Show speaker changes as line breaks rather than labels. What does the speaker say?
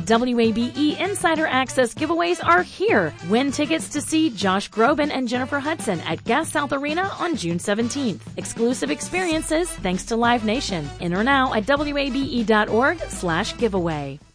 WABE Insider Access giveaways are here. Win tickets to see Josh Groban and Jennifer Hudson at Gas South Arena on June 17th. Exclusive experiences thanks to Live Nation. Enter now at WABE.org/giveaway.